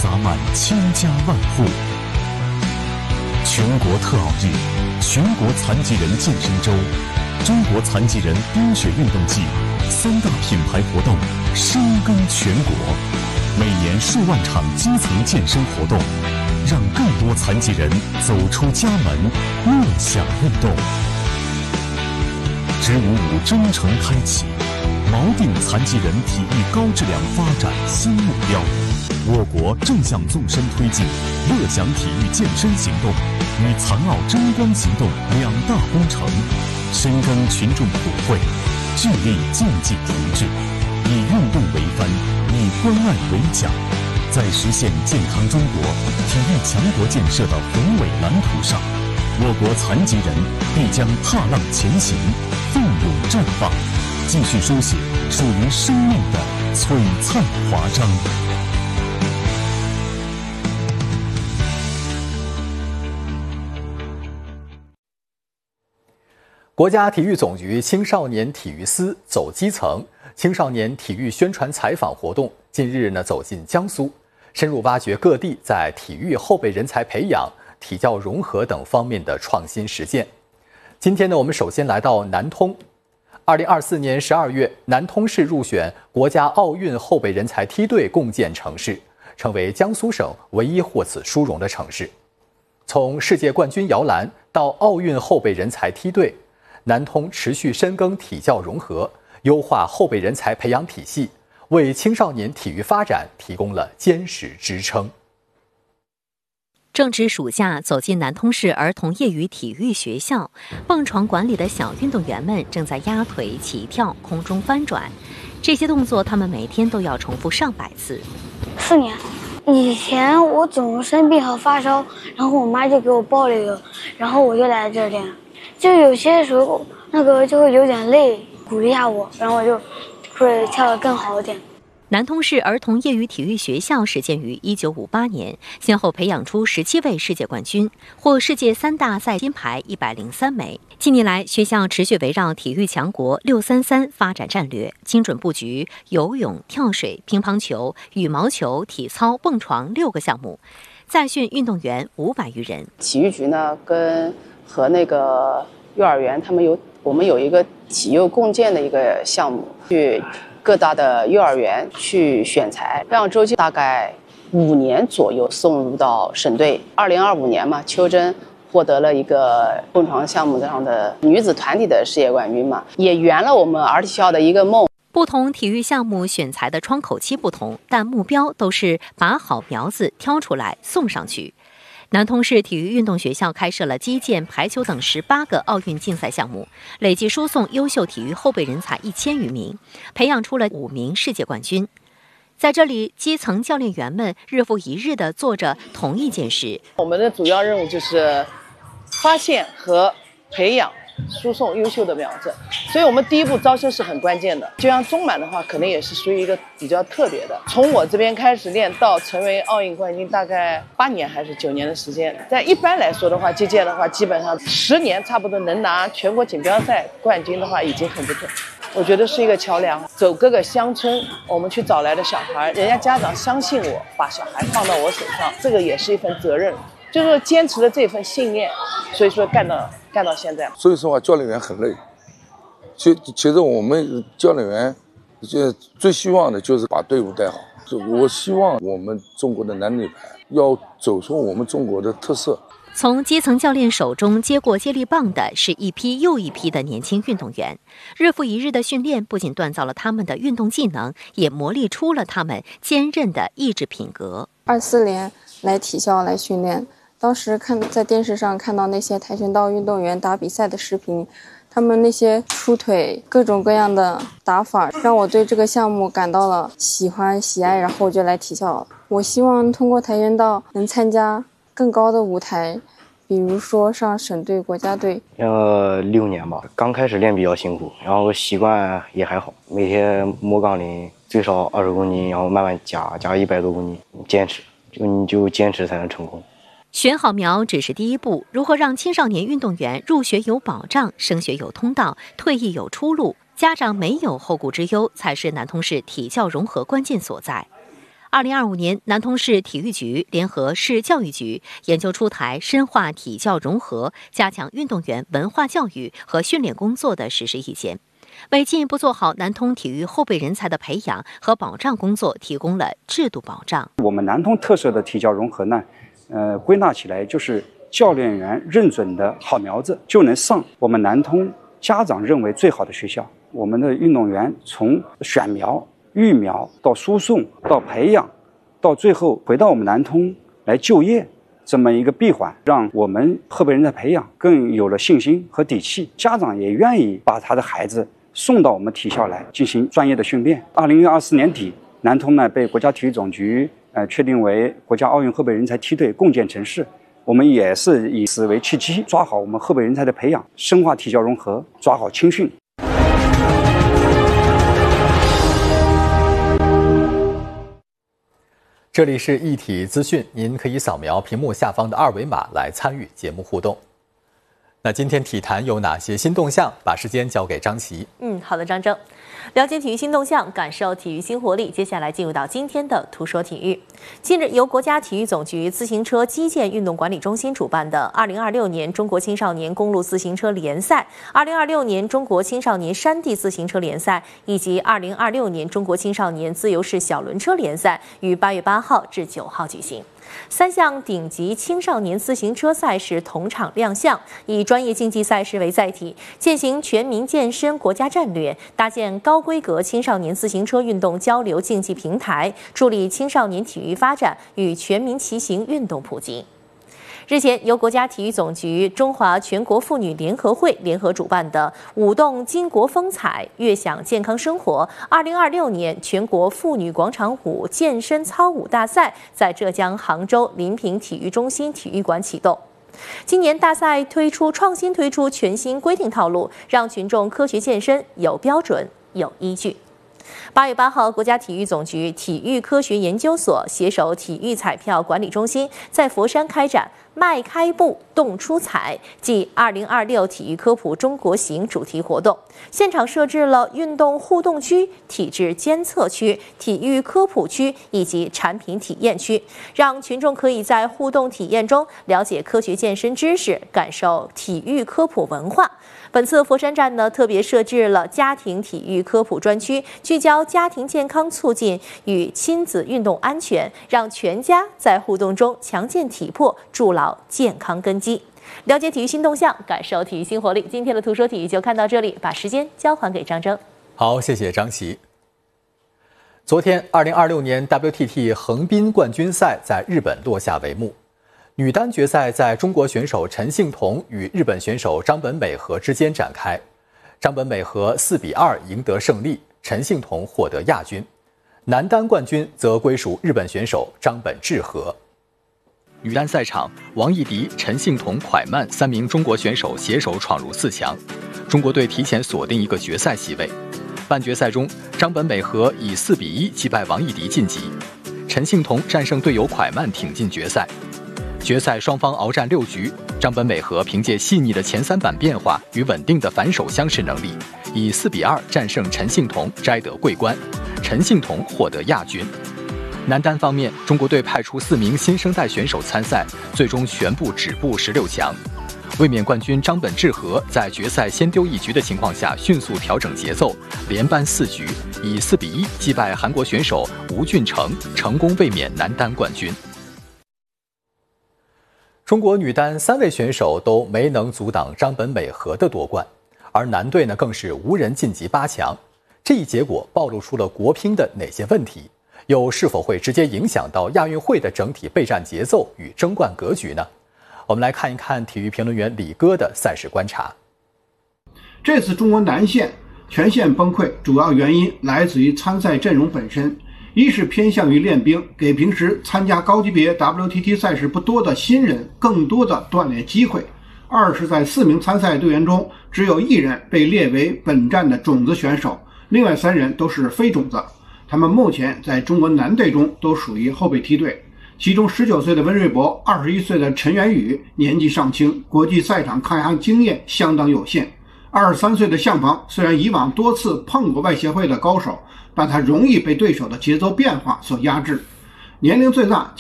洒满千家万户。全国特奥日，全国残疾人健身周，中国残疾人冰雪运动季，3大品牌活动深耕全国，每年数万场基层健身活动，让更多残疾人走出家门，乐享运动。支五五征程开启，锚定残疾人体育高质量发展新目标。我国正向纵深推进乐享体育健身行动与残奥争光行动2大工程，深耕群众普惠，致力竞技提质，以运动为帆，以关爱为桨，在实现健康中国、体育强国建设的宏伟蓝图上，我国残疾人必将踏浪前行，奋勇绽放，继续书写属于生命的璀璨华章。 国家体育总局青少年体育司走基层青少年体育宣传采访活动近日走进江苏，深入挖掘各地在体育后备人才培养、体教融合等方面的创新实践。今天我们首先来到南通。2024年12月，南通市入选国家奥运后备人才梯队共建城市，成为江苏省唯一获此殊荣的城市。从世界冠军摇篮到奥运后备人才梯队，南通持续深耕体教融合，优化后备人才培养体系，为青少年体育发展提供了坚实支撑。 正值暑假，走进南通市儿童业余体育学校，蹦床馆里的小运动员们正在压腿、起跳、空中翻转，这些动作他们每天都要重复上百次。 4年，以前我总生病和发烧，然后我妈就给我报了一个，然后我就来这练。就有些时候就会有点累，鼓励一下我，然后我就会跳得更好一点。 南通市儿童业余体育学校始建于1958年，先后培养出17位世界冠军，获世界3大赛金牌103枚。近年来，学校持续围绕体育强国633发展战略，精准布局游泳、跳水、乒乓球、羽毛球、体操、蹦床6个项目，在训运动员500余人。 体育局呢和那个幼儿园，我们有一个体幼共建的一个项目，去各大的幼儿园去选材，培养周期大概5年左右送入到省队。2025年嘛，邱真获得了一个蹦床项目上的女子团体的世界冠军嘛，也圆了我们儿体校的一个梦。 不同体育项目选材的窗口期不同，但目标都是把好苗子挑出来送上去。南通市体育运动学校开设了击剑、排球等18个奥运竞赛项目，累计输送优秀体育后备人才1000余名，培养出了5名世界冠军。在这里，基层教练员们日复一日地做着同一件事。 我们的主要任务就是发现和培养输送优秀的苗子，所以我们第一步招生是很关键的。就像中满的话，可能也是属于一个比较特别的。从我这边开始练到成为奥运冠军，大概8年还是9年的时间。在一般来说的话，击剑的话，基本上10年差不多能拿全国锦标赛冠军的话，已经很不错。我觉得是一个桥梁，走各个乡村，我们去找来的小孩，人家家长相信我，把小孩放到我手上，这个也是一份责任，就是坚持了这份信念，所以说干到现在。 所以说教练员很累，其实我们教练员最希望的就是把队伍带好。我希望我们中国的男女排要走出我们中国的特色。 从基层教练手中接过接力棒的是一批又一批的年轻运动员，日复一日的训练不仅锻造了他们的运动技能，也磨砺出了他们坚韧的意志品格。 24年来体校来训练，当时在电视上看到那些跆拳道运动员打比赛的视频，他们那些出腿各种各样的打法，让我对这个项目感到了喜欢喜爱，然后我就来体校了。我希望通过跆拳道能参加更高的舞台，比如说上省队、国家队。 6年吧，刚开始练比较辛苦，然后习惯也还好，每天摸杠铃最少20公斤，然后慢慢加100多公斤，坚持，你就坚持才能成功。 选好苗只是第一步，如何让青少年运动员入学有保障、升学有通道、退役有出路，家长没有后顾之忧，才是南通市体教融合关键所在。 2025年，南通市体育局联合市教育局研究出台深化体教融合、加强运动员文化教育和训练工作的实施意见，为进一步做好南通体育后备人才的培养和保障工作提供了制度保障。 我们南通特色的体教融合呢，归纳起来就是教练员认准的好苗子就能上我们南通家长认为最好的学校。我们的运动员从选苗、育苗到输送到培养，到最后回到我们南通来就业，这么一个闭环，让我们后备人才培养更有了信心和底气，家长也愿意把他的孩子送到我们体校来进行专业的训练。2024年底，南通呢被国家体育总局确定为国家奥运后备人才梯队共建城市。我们也是以此为契机，抓好我们后备人才的培养，深化体教融合，抓好青训。 这里是一体资讯，您可以扫描屏幕下方的2维码来参与节目互动。那今天体坛有哪些新动向？把时间交给张琪。 好的，张征。了解体育新动向，感受体育新活力。接下来进入到今天的图说体育。近日，由国家体育总局自行车击剑运动管理中心主办的2026年中国青少年公路自行车联赛、2026年中国青少年山地自行车联赛以及2026年中国青少年自由式小轮车联赛于8月8号至9号举行。3项顶级青少年自行车赛事同场亮相，以专业竞技赛事为载体，践行全民健身国家战略，搭建高规格青少年自行车运动交流竞技平台，助力青少年体育发展与全民骑行运动普及。日前，由国家体育总局、中华全国妇女联合会联合主办的“舞动巾帼风采，悦享健康生活”2026年全国妇女广场舞健身操舞大赛在浙江杭州临平体育中心体育馆启动。今年大赛创新推出全新规定套路，让群众科学健身有标准、有依据。8月8号，国家体育总局体育科学研究所携手体育彩票管理中心，在佛山开展“迈开步，动出彩”暨2026体育科普中国行主题活动。现场设置了运动互动区、体质监测区、体育科普区以及产品体验区，让群众可以在互动体验中了解科学健身知识，感受体育科普文化。本次佛山站呢，特别设置了家庭体育科普专区，聚焦家庭健康促进与亲子运动安全，让全家在互动中强健体魄，筑牢健康根基。了解体育新动向，感受体育新活力。今天的图说体育就看到这里，把时间交还给张征。 好，谢谢张琪。昨天，2026年 WTT 横滨冠军赛在日本落下帷幕。女单决赛在中国选手陈幸同与日本选手张本美和之间展开，张本美和4比2赢得胜利，陈幸同获得亚军。男单冠军则归属日本选手张本智和。女单赛场，王艺迪、陈幸同、蒯曼3名中国选手携手闯入4强，中国队提前锁定一个决赛席位。半决赛中，张本美和以4比1击败王艺迪晋级，陈幸同战胜队友蒯曼挺进决赛。决赛双方鏖战6局，张本美和凭借细腻的前3板变化与稳定的反手相持能力，以4比2战胜陈幸同，摘得桂冠，陈幸同获得亚军。男单方面，中国队派出4名新生代选手参赛，最终全部止步16强。卫冕冠军张本智和在决赛先丢1局的情况下，迅速调整节奏，连扳4局，以4比1击败韩国选手吴俊成，成功卫冕男单冠军。中国女单3位选手都没能阻挡张本美和的夺冠，而男队呢更是无人晋级8强。这一结果暴露出了国乒的哪些问题？又是否会直接影响到亚运会的整体备战节奏与争冠格局呢？我们来看一看体育评论员李哥的赛事观察。 这次中国男线全线崩溃，主要原因来自于参赛阵容本身。一是偏向于练兵，给平时参加高级别 WTT 赛事不多的新人更多的锻炼机会；二是在4名参赛队员中，只有1人被列为本站的种子选手，另外3人都是非种子。他们目前在中国男队中都属于后备梯队，其中19岁的温瑞博、21岁的陈元宇年纪尚轻，国际赛场抗压经验相当有限。23岁的向鹏虽然以往多次碰过外协会的高手，但他容易被对手的节奏变化所压制。 年龄最大